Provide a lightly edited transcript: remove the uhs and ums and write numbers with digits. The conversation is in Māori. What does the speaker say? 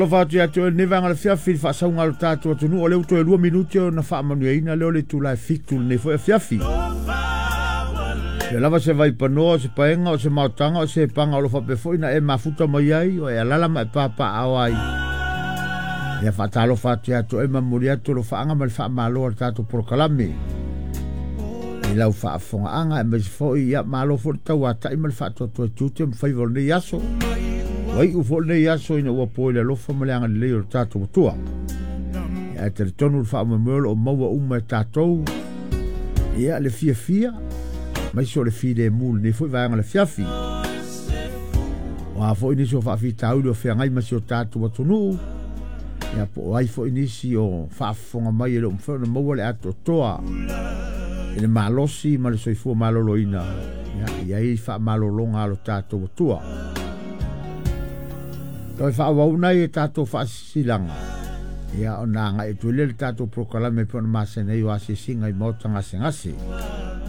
Lo fatu ya tu ne vanga le fiafi fa sa unga tatu tu no le uto e 2 minuti na fa manuina le le tu la fitu ne fo fiafi. Le lava se vai pano se paenga o se mautanga o se panga lo fa pe foi na e mafuta mai ai o e lala mai papa awai. Ya fatalo fatu ya tu e mamuria tu lo fa anga mal fa malo tatu por kalami. Ila u fa fonga anga e mes foi ya malo fo tawa ta mal fa tu tu me fai volne yaso. Wai u fo le yaso ina ua po le lofa maleanga le o tatu tua. Ya te tonu fa mamelo o maua uma tatu. Ya le fia. Mai so le fide mul ne foi vanga le fiafi. Wa fo ini so fa fi tau do fe ngai ma so tatu watunu. Ya po ai fo ini si o fa fonga mai le mfo no maua le ato toa. Ele malosi ma le soifu maloloina. Ya i fa malolonga lo tatu tua. Toi fa wa una e tato fa silanga. Ya ona nga e tuile tato proklame pon masene yo asisinga i motanga sengasi.